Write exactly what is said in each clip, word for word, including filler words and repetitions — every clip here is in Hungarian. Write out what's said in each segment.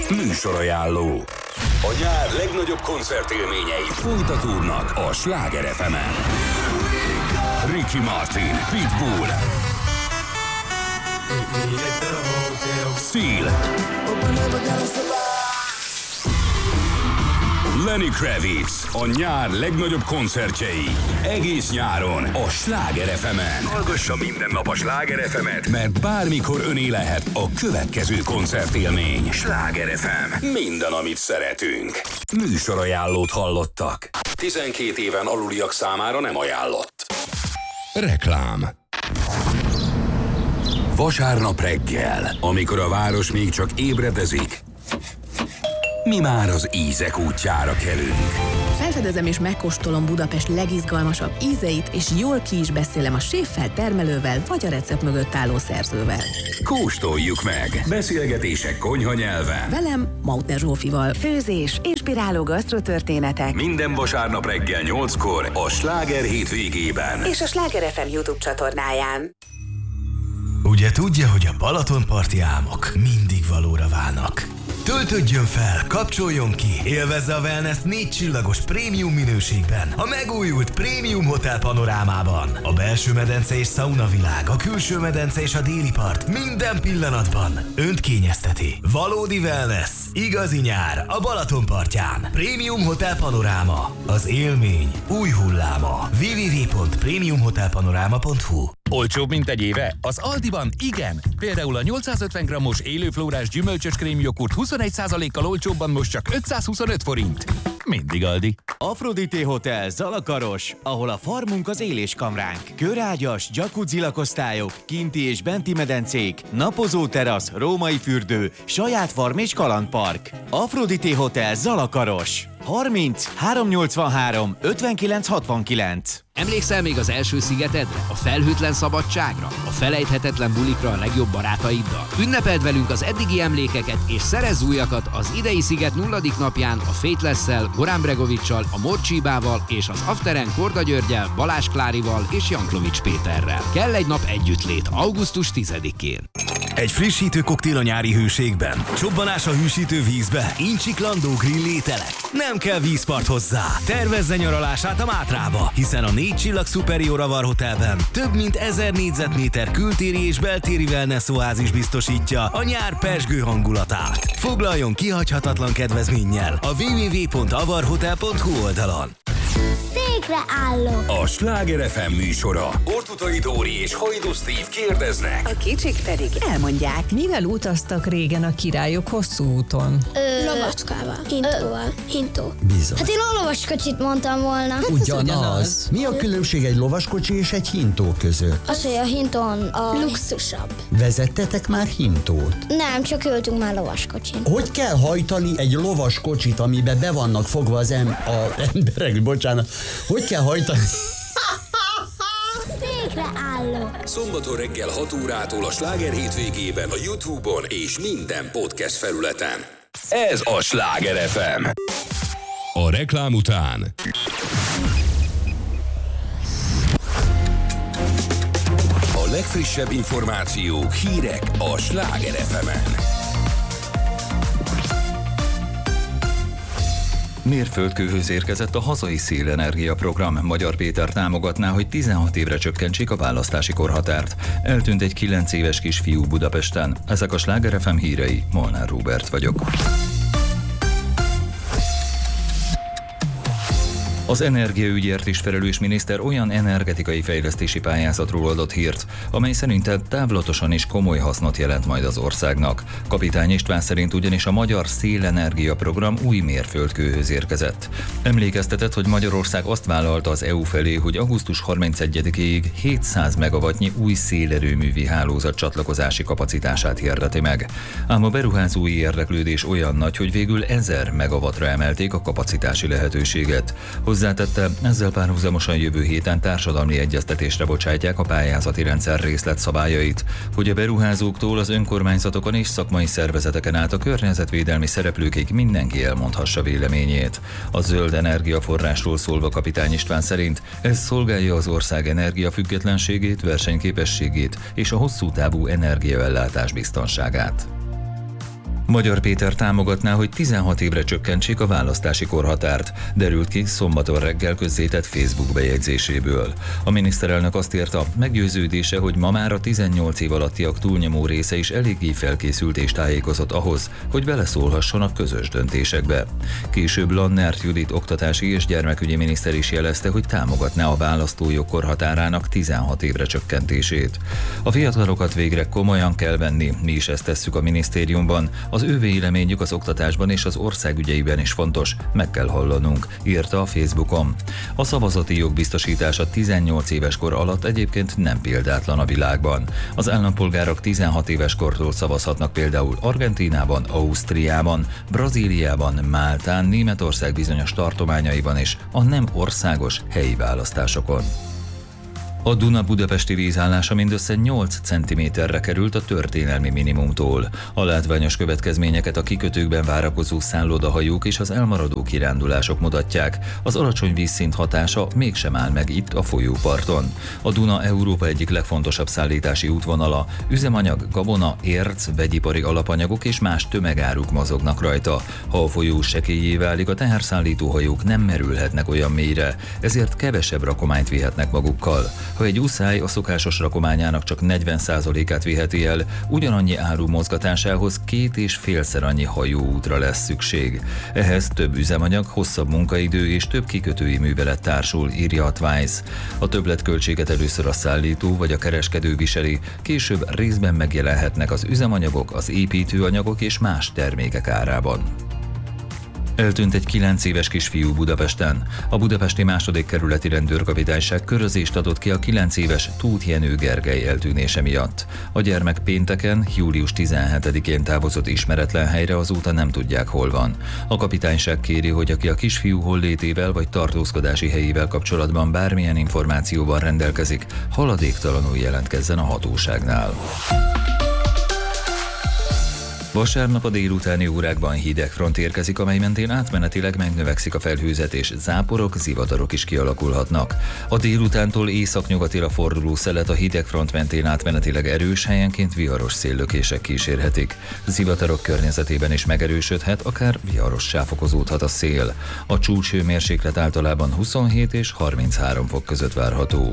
Műsorajánló. A nyár legnagyobb koncertélményei folytatódnak a Sláger ef emen. Ricky Martin, Pitbull, Seal, Lenny Kravitz, a nyár legnagyobb koncertjei. Egész nyáron a Sláger ef emen. Hallgassa minden nap a Sláger ef emet, mert bármikor öné lehet a következő koncertélmény. Sláger ef em. Minden, amit szeretünk. Műsorajánlót hallottak. tizenkét éven aluliak számára nem ajánlott. Reklám. Vasárnap reggel, amikor a város még csak ébredezik, mi már az ízek útjára kelünk. Felfedezem és megkóstolom Budapest legizgalmasabb ízeit, és jól ki is beszélem a séffel, termelővel, vagy a recept mögött álló szerzővel. Kóstoljuk meg! Beszélgetések konyha nyelven. Velem, Mautner Zsófival. Főzés, inspiráló gasztrotörténetek. Minden vasárnap reggel nyolckor a Sláger hétvégében. És a Sláger ef em YouTube csatornáján. Ugye tudja, hogy a Balatonparti álmok mindig valóra válnak. Töltődjön fel, kapcsoljon ki, élvezze a wellness négy csillagos prémium minőségben, a megújult prémium hotel panorámában. A belső medence és sauna világ, a külső medence és a déli part minden pillanatban önt kényezteti. Valódi wellness, igazi nyár a Balatonpartján. Prémium hotel panoráma, az élmény új hulláma. double-u double-u double-u pont premium hotel panoráma pont hu. Olcsóbb, mint egy éve? Az Aldiban igen! Például a nyolcszázötven grammos élőflórás gyümölcsös krémjoghurt huszonegy százalékkal olcsóbban most csak ötszázhuszonöt forint. Mindig Aldi. Aphrodite Hotel Zalakaros, ahol a farmunk az éléskamránk. Körágyas, jacuzzi lakosztályok, kinti és benti medencék, napozó terasz, római fürdő, saját farm és kalandpark. Aphrodite Hotel Zalakaros. harminc háromszáznyolcvanhárom ötvenkilenc hatvankilenc. Emlékszel még az első szigetedre? A felhőtlen szabadságra? A felejthetetlen bulikra a legjobb barátaiddal? Ünnepeld velünk az eddigi emlékeket, és szerezz újakat az idei sziget nulladik napján a Faithless-szel, Goran Bregovic-sal, a Morcsibával és az Afteren Korda Györgyel, Balázs Klárival és Janklovics Péterrel. Kell egy nap együttlét augusztus tizedikén. Egy frissítő koktél a nyári hőségben, csobbanás a hűsítő vízbe, incsiklandó grill ételek. Nem kell vízpart hozzá. Tervezze nyaralását a Mátrába, hiszen a négy csillag Superior Avar Hotelben több mint ezer négyzetméter kültéri és beltéri wellness oázis biztosítja a nyár pezsgő hangulatát. Foglaljon kihagyhatatlan kedvezménnyel a double-u double-u double-u pont avarhotel pont hu oldalon. Székre állok. A Sláger ef em műsora. Ortutai Dóri és Hajdú Steve kérdeznek. A kicsik pedig elmondják. Mivel utaztak régen a királyok hosszú úton? Ö, Lovacskával. Hintóval. Hintó. Bizony. Hát én a lovaskocsit mondtam volna. Ugyanaz. Ugyanaz. Mi a különbség egy lovaskocsi és egy hintó között? Az, hogy a hintón a luxusabb. Vezettetek már hintót? Nem, csak ültünk már lovaskocsin. Hogy kell hajtani egy lovaskocsit, amiben be vannak fogva az em- a emberek, bocsánat. Hogy kell hajtani? Székre állok. Szombaton reggel hat órától a Sláger hétvégében a YouTube-on és minden podcast felületen. Ez a Sláger ef em. A reklám után a legfrissebb információk, hírek a Sláger ef emen. Mérföldkőhöz érkezett a hazai szélenergia program. Magyar Péter támogatná, hogy tizenhat évre csökkentsék a választási korhatárt. Eltűnt egy kilenc éves kisfiú Budapesten. Ezek a Sláger ef em hírei, Molnár Róbert vagyok. Az energiaügyért is felelős miniszter olyan energetikai fejlesztési pályázatról adott hírt, amely szerinted távlatosan is komoly hasznot jelent majd az országnak. Kapitány István szerint ugyanis a Magyar Szélenergia Program új mérföldkőhöz érkezett. Emlékeztetett, hogy Magyarország azt vállalta az é u felé, hogy augusztus harmincegyedikéig hétszáz megawattnyi új szélerőművi hálózat csatlakozási kapacitását hirdeti meg. Ám a beruházói érdeklődés olyan nagy, hogy végül ezer megawattra emelték a kapacitási lehetőséget. Hozzátette, ezzel párhuzamosan jövő héten társadalmi egyeztetésre bocsátják a pályázati rendszer részletszabályait, hogy a beruházóktól az önkormányzatokon és szakmai szervezeteken át a környezetvédelmi szereplőkig mindenki elmondhassa véleményét. A zöld energiaforrásról szólva Kapitány István szerint ez szolgálja az ország energiafüggetlenségét, versenyképességét és a hosszú távú energiaellátás biztonságát. Magyar Péter támogatná, hogy tizenhat évre csökkentsék a választási korhatárt, derült ki szombaton reggel közzétett Facebook bejegyzéséből. A miniszterelnök azt írta, meggyőződése, hogy ma már a tizennyolc év alattiak túlnyomó része is eléggé felkészült és tájékozott ahhoz, hogy beleszólhasson a közös döntésekbe. Később Lannert Judit oktatási és gyermekügyi miniszter is jelezte, hogy támogatná a választójog korhatárának tizenhat évre csökkentését. A fiatalokat végre komolyan kell venni, mi is ezt tesszük a minisztériumban. Az ő véleményük az oktatásban és az ország ügyeiben is fontos, meg kell hallanunk, írta a Facebookon. A szavazati jog biztosítása tizennyolc éves kor alatt egyébként nem példátlan a világban. Az állampolgárok tizenhat éves kortól szavazhatnak például Argentínában, Ausztriában, Brazíliában, Máltán, Németország bizonyos tartományaiban és a nem országos helyi választásokon. A Duna budapesti vízállása mindössze nyolc centiméterre került a történelmi minimumtól. A látványos következményeket a kikötőkben várakozó szállodahajók és az elmaradó kirándulások mutatják. Az alacsony vízszint hatása mégsem áll meg itt a folyóparton. A Duna Európa egyik legfontosabb szállítási útvonala, üzemanyag, gabona, érc, vegyipari alapanyagok és más tömegáruk mozognak rajta. Ha a folyó sekélyé válik, a teherszállító hajók nem merülhetnek olyan mélyre, ezért kevesebb rakományt vihetnek magukkal. Ha egy uszály a szokásos rakományának csak negyven százalékát viheti el, ugyanannyi áru mozgatásához két és félszer annyi hajóútra lesz szükség. Ehhez több üzemanyag, hosszabb munkaidő és több kikötői művelet társul, írja a Twice. A többletköltséget először a szállító vagy a kereskedő viseli, később részben megjelenhetnek az üzemanyagok, az építőanyagok és más termékek árában. Eltűnt egy kilenc éves kisfiú Budapesten. A budapesti második kerületi rendőrkapitányság körözést adott ki a kilenc éves Tóth Jenő Gergely eltűnése miatt. A gyermek pénteken, július tizenhetedikén távozott ismeretlen helyre, azóta nem tudják, hol van. A kapitányság kéri, hogy aki a kisfiú hollétével vagy tartózkodási helyével kapcsolatban bármilyen információval rendelkezik, haladéktalanul jelentkezzen a hatóságnál. Vasárnap a délutáni órákban hideg front érkezik, amely mentén átmenetileg megnövekszik a felhőzet és záporok, zivatarok is kialakulhatnak. A délutántól északnyugatira forduló szelet a hideg front mentén átmenetileg erős, helyenként viharos széllökések kísérhetik. Zivatarok környezetében is megerősödhet, akár viharossá fokozódhat a szél. A csúcshőmérséklet általában huszonhét és harminchárom fok között várható.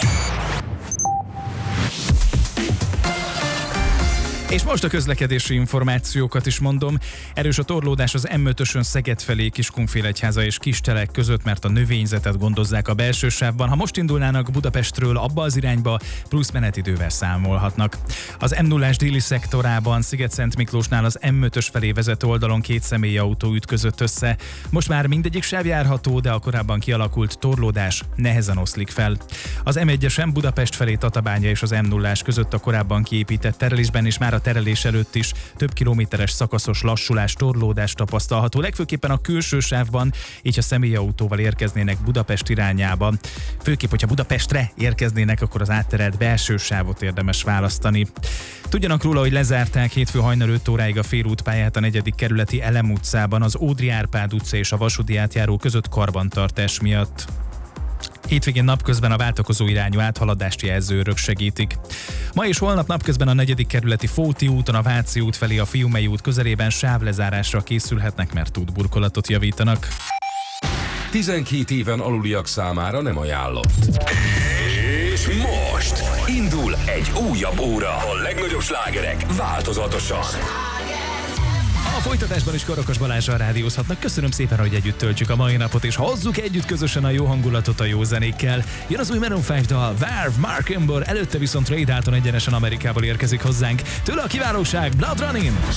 És most a közlekedési információkat is mondom. Erős a torlódás az em ötösön Szeged felé Kiskunfélegyháza és Kistelek között, mert a növényzetet gondozzák a belső sávban. Ha most indulnának Budapestről abba az irányba, plusz menetidővel számolhatnak. Az em nullás déli szektorában Sziget-Szent Miklósnál az em ötös felé vezető oldalon két személyautó ütközött össze. Most már mindegyik sáv járható, de a korábban kialakult torlódás nehezen oszlik fel. Az em egyesen Budapest felé Tatabánya és az em nullás között a korábban kiépített terelésben is már a terelés előtt is több kilométeres szakaszos lassulás, torlódás tapasztalható, legfőképpen a külső sávban, így ha személyautóval érkeznének Budapest irányába. Főképp, hogyha Budapestre érkeznének, akkor az átterelt belső sávot érdemes választani. Tudjanak róla, hogy lezárták hétfő hajnal öt óráig a félútpályát a negyedik kerületi Elem utcában, az Ódri Árpád utca és a vasúti átjáró között karbantartás miatt. Hétvégén napközben a váltakozó irányú áthaladást jelző örök segítik. Ma és holnap napközben a negyedik kerületi Fóti úton, a Váci út felé a Fiumei út közelében sávlezárásra készülhetnek, mert útburkolatot javítanak. tizenkét éven aluliak számára nem ajánlott. És most indul egy újabb óra. A legnagyobb slágerek változatosan. A folytatásban is Karakas Balázsral rádiózhatnak. Köszönöm szépen, hogy együtt töltjük a mai napot, és hozzuk együtt közösen a jó hangulatot a jó zenékkel. Jön az új Maroon öt dal, Verve, Mark Ember, előtte viszont Ray Dalton egyenesen Amerikából érkezik hozzánk. Tőle a kiválóság, Blood Running!